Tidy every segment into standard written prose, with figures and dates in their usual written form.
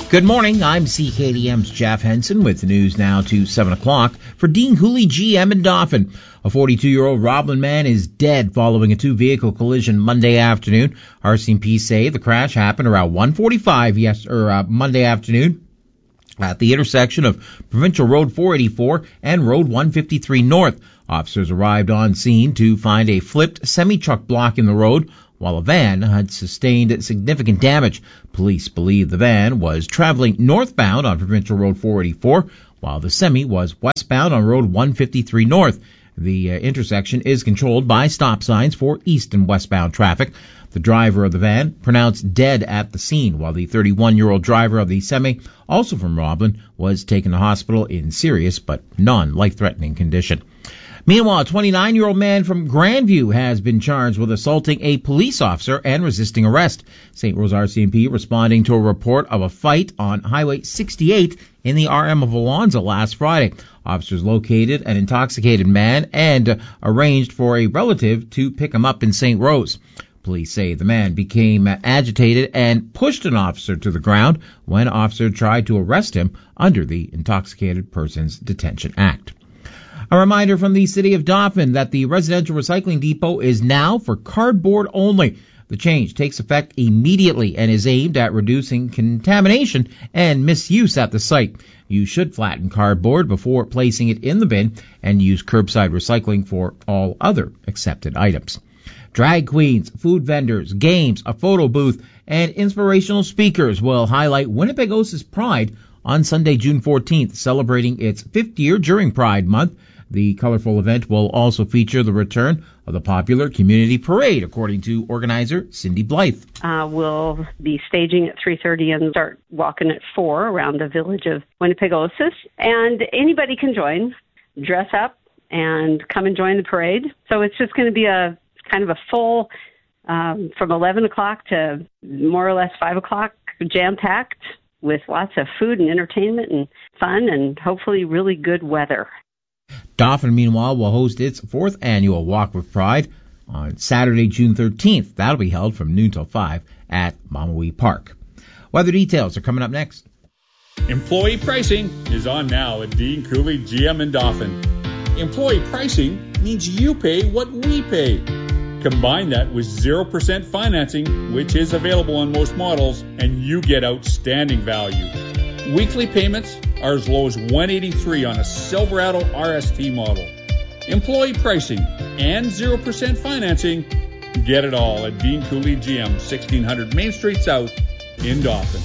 Good morning, I'm CKDM's Jeff Henson with the news now to 7 o'clock. For Dean Cooley GM in Dauphin, a 42-year-old Roblin man is dead following a two-vehicle collision Monday afternoon. RCMP say the crash happened around 1:45 Monday afternoon at the intersection of Provincial Road 484 and Road 153 North. Officers arrived on scene to find a flipped semi-truck blocking the road, while a van had sustained significant damage. Police believe the van was traveling northbound on Provincial Road 484, while the semi was westbound on Road 153 North. The intersection is controlled by stop signs for east and westbound traffic. The driver of the van pronounced dead at the scene, while the 31-year-old driver of the semi, also from Roblin, was taken to hospital in serious but non-life-threatening condition. Meanwhile, a 29-year-old man from Grandview has been charged with assaulting a police officer and resisting arrest. St. Rose RCMP responding to a report of a fight on Highway 68 in the RM of Alonzo last Friday. Officers located an intoxicated man and arranged for a relative to pick him up in St. Rose. Police say the man became agitated and pushed an officer to the ground when an officer tried to arrest him under the Intoxicated Persons Detention Act. A reminder from the City of Dauphin that the residential recycling depot is now for cardboard only. The change takes effect immediately and is aimed at reducing contamination and misuse at the site. You should flatten cardboard before placing it in the bin and use curbside recycling for all other accepted items. Drag queens, food vendors, games, a photo booth, and inspirational speakers will highlight Winnipegosis Pride on Sunday, June 14th, celebrating its 5th year during Pride Month. The colorful event will also feature the return of the popular community parade, according to organizer Cindy Blythe. We'll be staging at 3:30 and start walking at 4 around the village of Winnipegosis. And anybody can join, dress up, and come and join the parade. So it's just going to be a kind of a full, from 11 o'clock to more or less 5 o'clock, jam-packed with lots of food and entertainment and fun and hopefully really good weather. Dauphin, meanwhile, will host its 4th annual Walk with Pride on Saturday, June 13th. That'll be held from noon till 5 at Mamawee Park. Weather details are coming up next. Employee pricing is on now at Dean Cooley GM in Dauphin. Employee pricing means you pay what we pay. Combine that with 0% financing, which is available on most models, and you get outstanding value. Weekly payments are as low as $183 on a Silverado RST model. Employee pricing and 0% financing, get it all at Dean Cooley GM, 1600 Main Street South in Dauphin.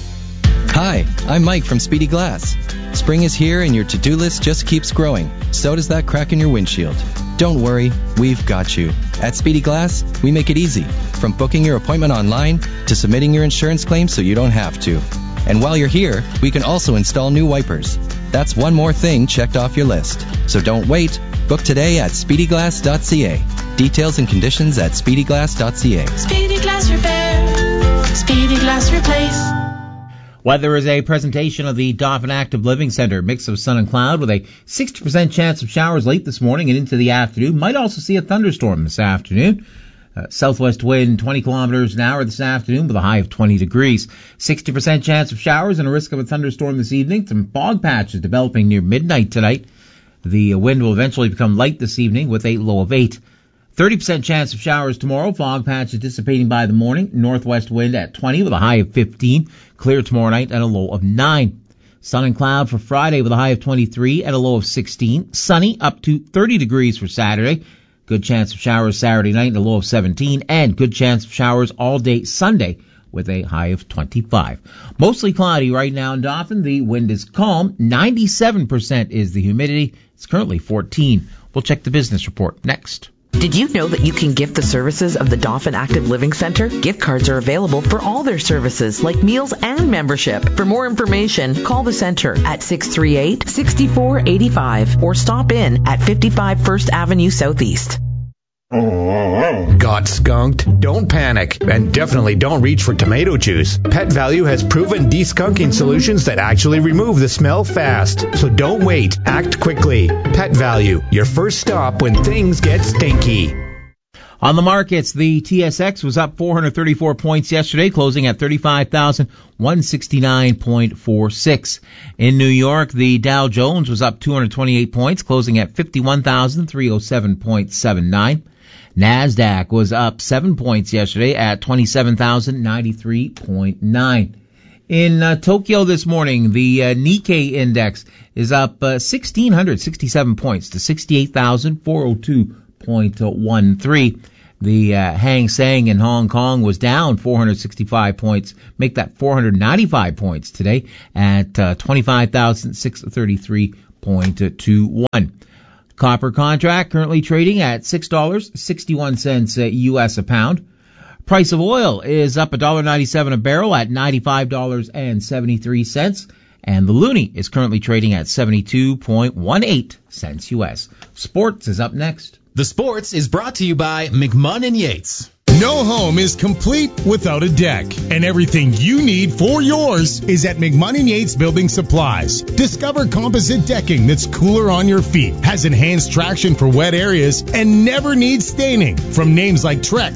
Hi, I'm Mike from Speedy Glass. Spring is here and your to-do list just keeps growing. So does that crack in your windshield. Don't worry, we've got you. At Speedy Glass, we make it easy. From booking your appointment online to submitting your insurance claim so you don't have to. And while you're here, we can also install new wipers. That's one more thing checked off your list. So don't wait. Book today at speedyglass.ca. Details and conditions at speedyglass.ca. Speedy Glass Repair. Speedy Glass Replace. Weather is a presentation of the Dauphin Active Living Center. Mix of sun and cloud with a 60% chance of showers late this morning and into the afternoon. Might also see a thunderstorm this afternoon. Southwest wind 20 kilometers an hour this afternoon with a high of 20 degrees. 60% chance of showers and a risk of a thunderstorm this evening. Some fog patches developing near midnight tonight. The wind will eventually become light this evening with a low of 8. 30% chance of showers tomorrow. Fog patches dissipating by the morning. Northwest wind at 20 with a high of 15. Clear tomorrow night and a low of 9. Sun and cloud for Friday with a high of 23 and a low of 16. Sunny up to 30 degrees for Saturday. Good chance of showers Saturday night and a low of 17, and good chance of showers all day Sunday with a high of 25. Mostly cloudy right now in Dauphin. The wind is calm. 97% is the humidity. It's currently 14. We'll check the business report next. Did you know that you can gift the services of the Dauphin Active Living Center? Gift cards are available for all their services, like meals and membership. For more information, call the center at 638-6485 or stop in at 55 First Avenue Southeast. Got skunked? Don't panic, and definitely don't reach for tomato juice. Pet Value has proven deskunking solutions that actually remove the smell fast. So don't wait, act quickly. Pet Value, your first stop when things get stinky. On the markets, the TSX was up 434 points yesterday, closing at 35,169.46. In New York, the Dow Jones was up 228 points, closing at 51,307.79. NASDAQ was up 7 points yesterday at 27,093.9. In Tokyo this morning, the Nikkei index is up 1,667 points to 68,402.13. The Hang Seng in Hong Kong was down 465 points, make that 495 points today at 25,633.21. Copper contract currently trading at $6.61 US a pound. Price of oil is up $1.97 a barrel at $95.73. And the loonie is currently trading at 72.18 cents US. Sports is up next. The Sports is brought to you by McMahon & Yates. No home is complete without a deck, and everything you need for yours is at McMahon & Yates Building Supplies. Discover composite decking that's cooler on your feet, has enhanced traction for wet areas, and never needs staining. From names like Trex,